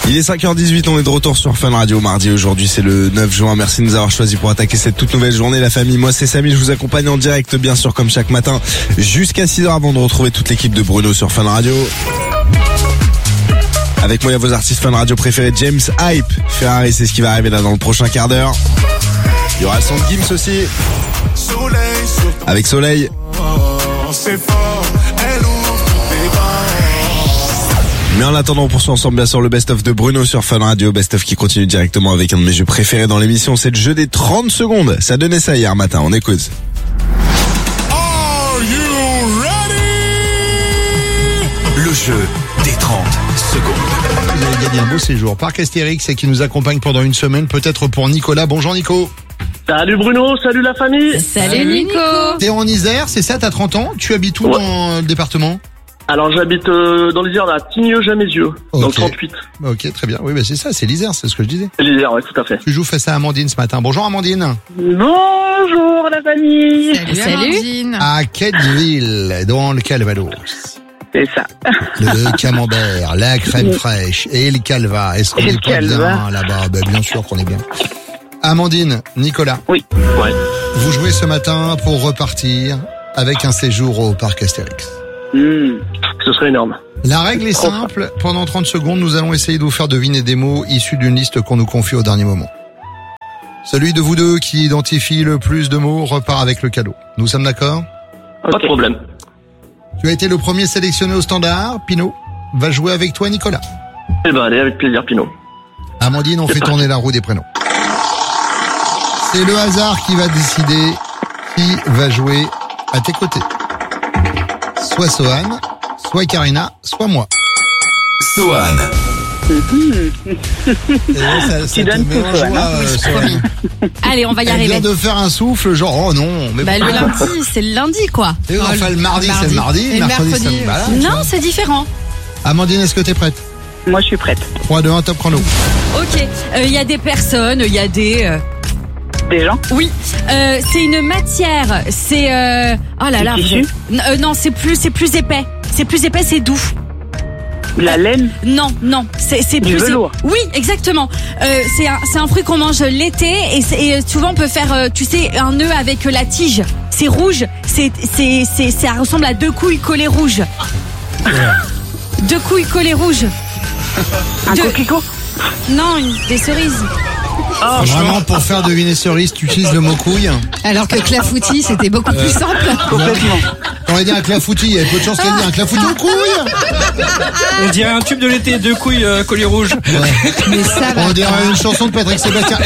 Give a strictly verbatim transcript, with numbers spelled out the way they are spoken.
Il est cinq heures dix-huit, on est de retour sur Fun Radio mardi. Aujourd'hui c'est le neuf juin, merci de nous avoir choisi pour attaquer cette toute nouvelle journée la famille. Moi c'est Samy, je vous accompagne en direct bien sûr comme chaque matin jusqu'à six heures avant de retrouver toute l'équipe de Bruno sur Fun Radio. Avec moi il y a vos artistes Fun Radio préférés, James Hype, Ferrari, c'est ce qui va arriver là dans le prochain quart d'heure. Il y aura le son de Gims aussi avec Soleil. Mais en attendant, on poursuit ensemble bien sûr le best-of de Bruno sur Fun Radio. Best-of qui continue directement avec un de mes jeux préférés dans l'émission. C'est le jeu des trente secondes. Ça donnait ça hier matin, on écoute. Are you ready? Le jeu des trente secondes. Vous avez gagné un beau séjour. Parc Astérix et qui nous accompagne pendant une semaine, peut-être pour Nicolas. Bonjour Nico. Salut Bruno, salut la famille. Salut Nico. T'es en Isère, c'est ça, t'as trente ans? Tu habites où Ouais. dans le département? Alors j'habite euh, dans l'Isère, à Tignes-Jamaisieux, dans le Ok. trente-huit. Ok, très bien. Oui, bah c'est ça, c'est l'Isère, c'est ce que je disais. L'Isère, ouais, tout à fait. Tu joues face à Amandine ce matin. Bonjour Amandine. Bonjour la famille. Salut, Salut. Amandine. À Quetteville, dans le Calvados. C'est ça. Le camembert, la crème fraîche et le calva. Est-ce qu'on Et est le pas bien calva. là-bas? Bah, bien sûr qu'on est bien. Amandine, Nicolas, Oui. Ouais. vous jouez ce matin pour repartir avec un séjour au Parc Astérix. Hmm, ce serait énorme. La règle est simple. Pendant trente secondes, nous allons essayer de vous faire deviner des mots issus d'une liste qu'on nous confie au dernier moment. Celui de vous deux qui identifie le plus de mots repart avec le cadeau. Nous sommes d'accord? Pas de problème. Tu as été le premier sélectionné au standard. Pinot va jouer avec toi, Nicolas. Eh ben allez, avec plaisir Pinot. Amandine, on C'est fait parti. tourner la roue des prénoms. C'est le hasard qui va décider qui va jouer à tes côtés. Soit Sohan, soit Karina, soit moi. Sohan. Et là, ça, ça Tu te donnes met tout, en Sohan, joie, hein. euh, Sohan. Promis. Allez, on va y Elle vient arriver. de faire un souffle, genre oh non. Mais Bah, bon. le lundi, c'est le lundi, quoi. Et enfin, le mardi, c'est le mardi, Et le mercredi, c'est mercredi, le voilà, tu Non, vois. c'est différent. Amandine, est-ce que t'es prête? Moi, je suis prête. trois, deux, un, top chrono. Ok, il y a des personnes, il y a des... euh, Des gens? Oui, euh, c'est une matière, c'est... Euh... Oh là là, Du vous tissu êtes- N- euh, non, c'est plus, c'est plus épais. C'est plus épais, c'est doux. De la laine? Non, non, c'est c'est Du plus. velours. Oui, exactement. Euh, c'est un, c'est un fruit qu'on mange l'été et, c'est- et souvent on peut faire, euh, tu sais, un nœud avec la tige. C'est rouge, c'est c'est c'est ça ressemble à deux couilles collées rouges. Deux couilles collées rouges. Un Deux- coquelicot? Non, une- des cerises. Ah, Vraiment, pour faire deviner cerise, tu utilises le mot couille. Alors que clafoutis, c'était beaucoup plus simple. Complètement. T'aurais dit un clafoutis, il y avait peu de chance qu'elle dise un clafoutis aux couilles. On dirait un tube de l'été, deux couilles euh, collées rouges. Mais ça va. On dirait une chanson de Patrick Sébastien.